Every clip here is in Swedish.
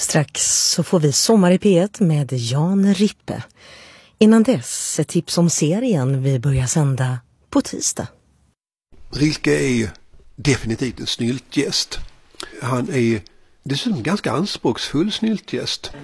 Strax så får vi Sommar i P1 med Jan Rippe. Innan dess ett tips om serien vi börjar sända på tisdag. Rilke är definitivt en snyltgäst. Han är dessutom ganska anspråksfull snyltgäst.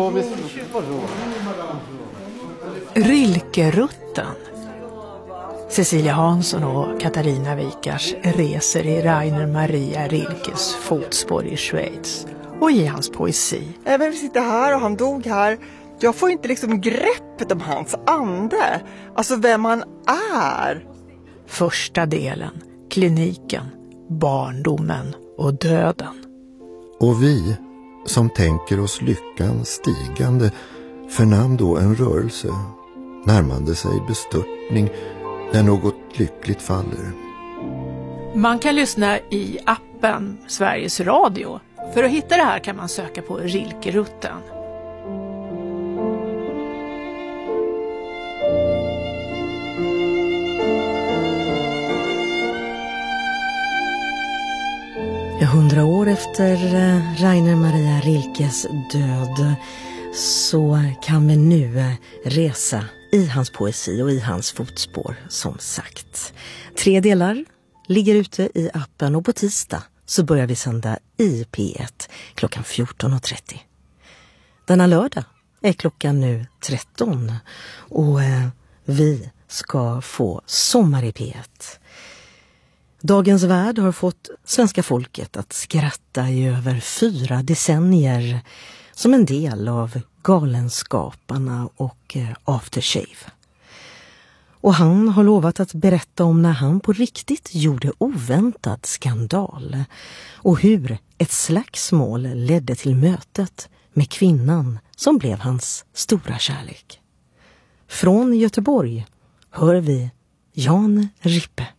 Rilke-rutten. Cecilia Hansson och Katarina Wikars reser i Rainer Maria Rilkes fotspår i Schweiz och i hans poesi. Även vi sitter här och han dog här. Jag får inte liksom greppet om hans ande. Alltså vem han är. Första delen, kliniken, barndomen och döden. Och vi, som tänker oss lyckan stigande, förnam då en rörelse, närmande sig bestörtning, när något lyckligt faller. Man kan lyssna i appen Sveriges Radio. För att hitta det här kan man söka på Rilke-rutten. Ja, 100 år efter Rainer Maria Rilkes död så kan vi nu resa i hans poesi och i hans fotspår, som sagt. 3 delar ligger ute i appen och på tisdag så börjar vi sända i P1 klockan 14.30. Denna lördag är klockan nu 13 och vi ska få Sommar i P1. Dagens värld har fått svenska folket att skratta i över 4 decennier som en del av Galenskaparna och Aftershave. Och han har lovat att berätta om när han på riktigt gjorde oväntad skandal och hur ett slagsmål ledde till mötet med kvinnan som blev hans stora kärlek. Från Göteborg hör vi Jan Rippe.